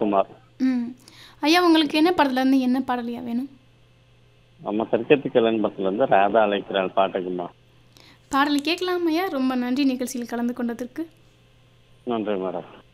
ராஜ்குமார். ம். ஐயா உங்களுக்கு என்ன படத்துலேருந்து என்ன பாடலையா வேணும்? நம்ம சர்க்கத்து கல்யாண படத்துலேருந்து ராதா அழைக்கிறாள் பாட்டுக்குமா. பாடலை கேட்கலாம் ஐயா. ரொம்ப நன்றி நிகழ்ச்சியில் கலந்து கொண்டதற்கு. நன்றி மேடம்.